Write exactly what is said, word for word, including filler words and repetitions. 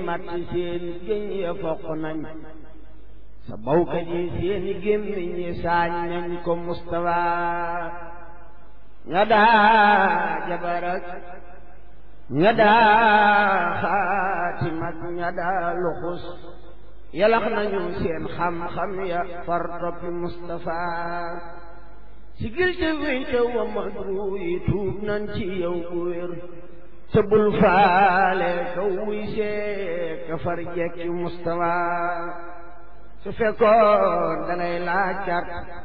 mat seen géñ ya foq nañ sa bawkat yi seeni gémmiñ ñi saañ nañ ko Mustafa ña daa jabarak ña daa xaatimak ña daa luxus yalax nañu seen xam-xam ya far toppi Mustafa sigil te wéy te wa madru yi tuub nan ci yow bu wér te bul faale ka wuy see ka far jekki Mustafa su fekkoon dangay laaj carte